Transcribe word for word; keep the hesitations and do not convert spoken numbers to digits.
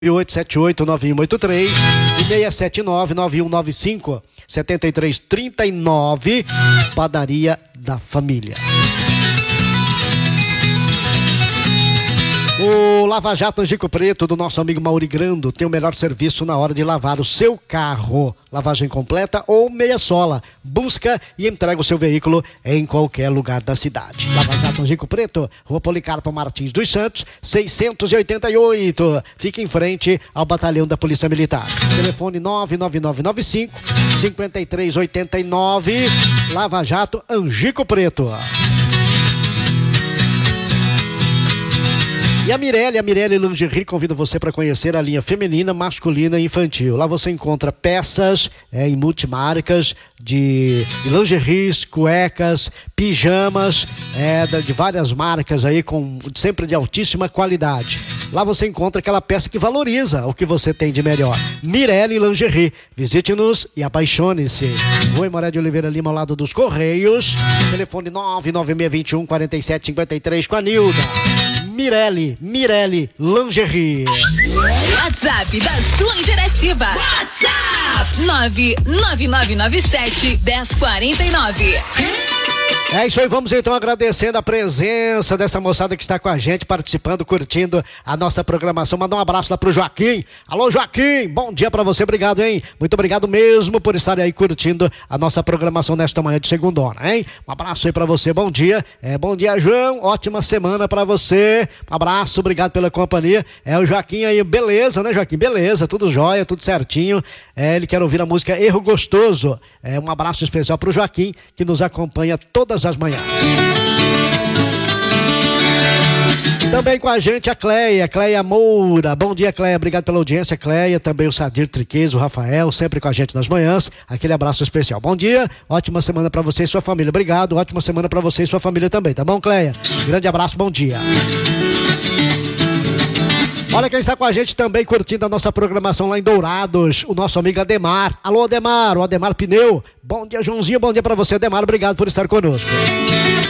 oito sete oito nove um oito três e seis sete nove nove um nove cinco sete três três nove, Padaria da Família. O Lava Jato Angico Preto, do nosso amigo Mauri Grando, tem o melhor serviço na hora de lavar o seu carro. Lavagem completa ou meia sola. Busca e entrega o seu veículo em qualquer lugar da cidade. Lava Jato Angico Preto, Rua Policarpo Martins dos Santos, seiscentos e oitenta e oito. Fica em frente ao Batalhão da Polícia Militar. Telefone nove nove nove nove cinco cinco três oito nove. Lava Jato Angico Preto. E a Mirelle, a Mirelle Lingerie convida você para conhecer a linha feminina, masculina e infantil. Lá você encontra peças é, em multimarcas de, de lingeries, cuecas, pijamas, é, de várias marcas aí, com, sempre de altíssima qualidade. Lá você encontra aquela peça que valoriza o que você tem de melhor. Mirelle Lingerie. Visite-nos e apaixone-se. Rua Moré de Oliveira Lima, ao lado dos Correios. Telefone nove nove seis dois um quatro sete cinco três com a Nilda. Mirelle, Mirelle Lingerie. WhatsApp da sua interativa. WhatsApp nove nove nove nove sete um zero quatro nove. É isso aí, vamos então agradecendo a presença dessa moçada que está com a gente, participando, curtindo a nossa programação. Mandar um abraço lá pro Joaquim. Alô, Joaquim, bom dia pra você, obrigado, hein? Muito obrigado mesmo por estar aí curtindo a nossa programação nesta manhã de segundona, hein? Um abraço aí pra você, bom dia. É, bom dia, João, ótima semana pra você. Um abraço, obrigado pela companhia. É o Joaquim aí, beleza, né, Joaquim? Beleza, tudo jóia, tudo certinho. É, ele quer ouvir a música Erro Gostoso. É, um abraço especial pro Joaquim, que nos acompanha todas as manhãs. Também com a gente a Cleia, Cleia Moura. Bom dia, Cleia, obrigado pela audiência, Cleia. Também o Sadir Triquez, o Rafael, sempre com a gente nas manhãs. Aquele abraço especial. Bom dia, ótima semana pra você e sua família. Obrigado, ótima semana pra você e sua família também, tá bom, Cleia? Grande abraço, bom dia. Olha quem está com a gente também curtindo a nossa programação lá em Dourados, o nosso amigo Ademar. Alô, Ademar, o Ademar Pneu. Bom dia, Joãozinho, bom dia pra você, Ademar, obrigado por estar conosco.